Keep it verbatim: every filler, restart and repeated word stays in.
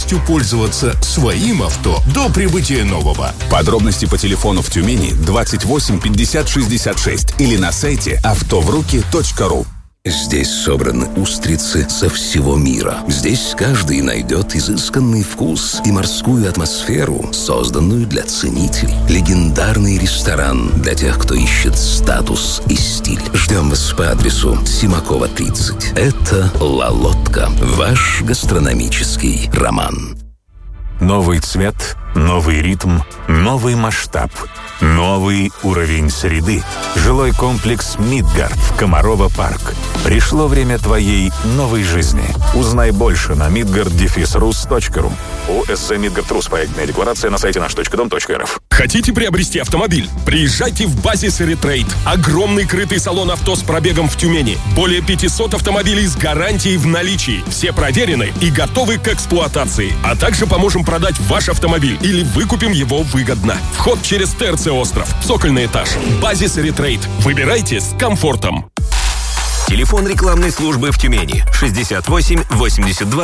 полностью пользоваться своим авто до прибытия нового. Подробности по телефону в Тюмени двадцать восемь пятьдесят шестьдесят шесть или на сайте авто в руки точка ру. Здесь собраны устрицы со всего мира. Здесь каждый найдет изысканный вкус и морскую атмосферу, созданную для ценителей. Легендарный ресторан для тех, кто ищет статус и стиль. Ждем вас по адресу Симакова, тридцать. Это «Ла Лодка», ваш гастрономический роман. Новый цвет, новый ритм, новый масштаб, новый уровень среды. Жилой комплекс «Мидгард» в Комарова парк. Пришло время твоей новой жизни. Узнай больше на мидгард дефис рус точка ру. ОСЗ «Мидгард Рус». Проектная декларация на сайте наш точка дом точка эр эф. Хотите приобрести автомобиль? Приезжайте в Базис Ретрейд. Огромный крытый салон авто с пробегом в Тюмени. Более пятисот автомобилей с гарантией в наличии. Все проверены и готовы к эксплуатации. А также поможем продать ваш автомобиль или выкупим его выгодно. Вход через ТРЦ «Остров». Цокольный этаж. Базис Ретрейд. Выбирайте с комфортом. Телефон рекламной службы в Тюмени шестьдесят восемь восемьдесят два